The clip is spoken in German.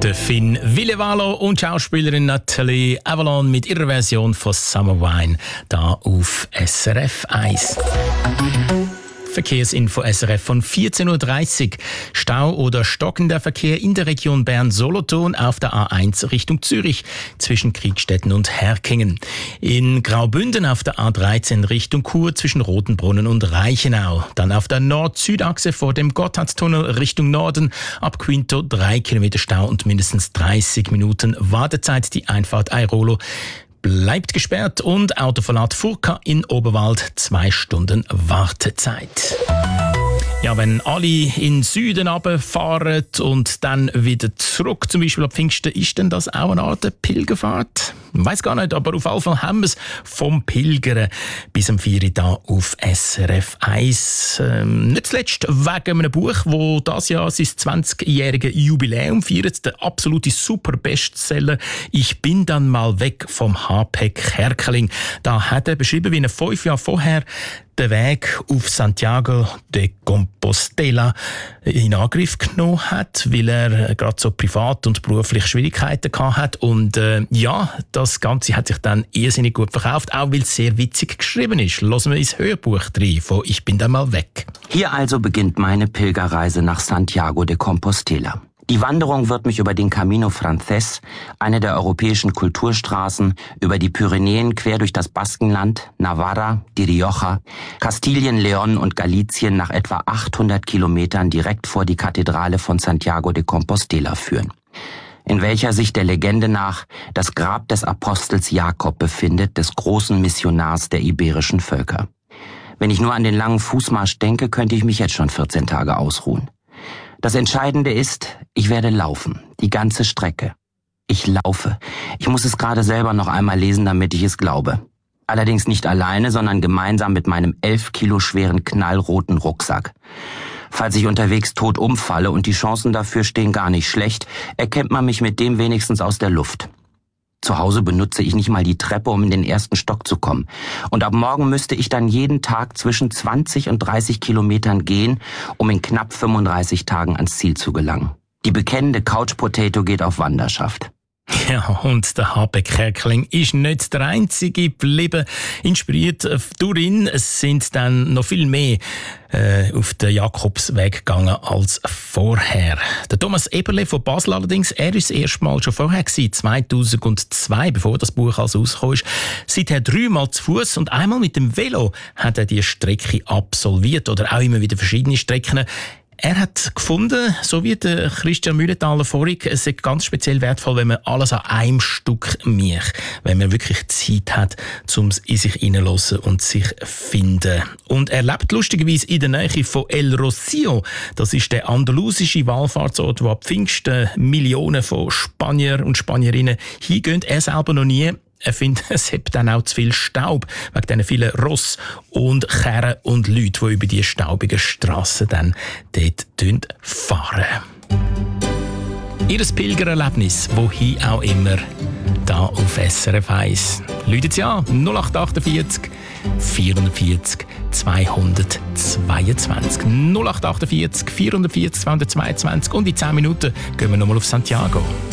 Der Finn Villevalo und Schauspielerin Nathalie Avalon mit ihrer Version von Summer Wine da auf SRF 1. Verkehrsinfo SRF von 14.30 Uhr. Stau oder stockender Verkehr in der Region Bern-Solothurn auf der A1 Richtung Zürich zwischen Kriegstetten und Herkingen. In Graubünden auf der A13 Richtung Chur zwischen Rotenbrunnen und Reichenau. Dann auf der Nord-Süd-Achse vor dem Gotthardstunnel Richtung Norden ab Quinto 3 Kilometer Stau und mindestens 30 Minuten Wartezeit. Die Einfahrt Airolo bleibt gesperrt und Autoverlad Furka in Oberwald 2 Stunden Wartezeit. Ja, wenn alle in den Süden runterfahren und dann wieder zurück, zum Beispiel ab Pfingsten, ist denn das auch eine Art Pilgerfahrt? Ich weiss gar nicht, aber auf jeden Fall haben wir es vom Pilgern bis am 4 Uhr da auf SRF 1. Nicht zuletzt wegen einem Buch, das dieses Jahr sein 20-jähriges Jubiläum feiert. Der absolute Super-Bestseller «Ich bin dann mal weg» vom H.P. Kerkeling. Da hat er beschrieben, wie er 5 Jahre vorher den Weg auf Santiago de Compostela in Angriff genommen hat, weil er gerade so privat und beruflich Schwierigkeiten gehabt hat. Und das Ganze hat sich dann irrsinnig gut verkauft, auch weil es sehr witzig geschrieben ist. Hören wir ins Hörbuch rein von «Ich bin dann mal weg». Hier also beginnt meine Pilgerreise nach Santiago de Compostela. Die Wanderung wird mich über den Camino Frances, eine der europäischen Kulturstraßen, über die Pyrenäen quer durch das Baskenland, Navarra, die Rioja, Kastilien, León und Galicien nach etwa 800 Kilometern direkt vor die Kathedrale von Santiago de Compostela führen, in welcher sich der Legende nach das Grab des Apostels Jakob befindet, des großen Missionars der iberischen Völker. Wenn ich nur an den langen Fußmarsch denke, könnte ich mich jetzt schon 14 Tage ausruhen. Das Entscheidende ist, ich werde laufen, die ganze Strecke. Ich laufe. Ich muss es gerade selber noch einmal lesen, damit ich es glaube. Allerdings nicht alleine, sondern gemeinsam mit meinem 11 Kilo schweren knallroten Rucksack. Falls ich unterwegs tot umfalle, und die Chancen dafür stehen gar nicht schlecht, erkennt man mich mit dem wenigstens aus der Luft. Zu Hause benutze ich nicht mal die Treppe, um in den ersten Stock zu kommen. Und ab morgen müsste ich dann jeden Tag zwischen 20 und 30 Kilometern gehen, um in knapp 35 Tagen ans Ziel zu gelangen. Die bekennende Couch Potato geht auf Wanderschaft. Ja, und der H.P. Kerkeling ist nicht der einzige geblieben. Inspiriert durch ihn sind dann noch viel mehr auf den Jakobsweg gegangen als vorher. Der Thomas Eberle von Basel allerdings, er ist das erste Mal schon vorher gewesen, 2002, bevor das Buch also rausgekommen ist. Seither 3-mal zu Fuß und einmal mit dem Velo hat er die Strecke absolviert oder auch immer wieder verschiedene Strecken. Er hat gefunden, so wie der Christian Mühlenthaler vorhin, es ist ganz speziell wertvoll, wenn man alles an einem Stück macht, wenn man wirklich Zeit hat, um in sich hineinzuhören und sich finden. Und er lebt lustigerweise in der Nähe von El Rocío. Das ist der andalusische Wallfahrtsort, wo ab Pfingsten Millionen von Spanier und Spanierinnen hingehen. Er selber noch nie. Er findet, es hat dann auch zu viel Staub, wegen diesen vielen Ross und Kerren und Leute, die über die staubigen Strassen dann dort fahren. Ihr Pilgererlebnis, wohin auch immer, da auf SRF 1. Läutet Sie an, 0848 440 222. 0848 440 222 und in 10 Minuten gehen wir nochmal auf Santiago.